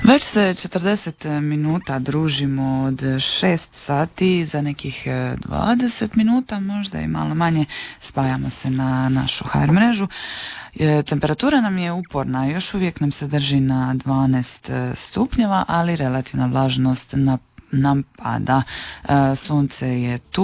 Već se 40 minuta družimo od 6 sati, za nekih 20 minuta, možda i malo manje, spajamo se na našu HR mrežu. Temperatura nam je uporna, još uvijek nam se drži na 12 stupnjeva, ali relativna vlažnost nam pada. Sunce je tu.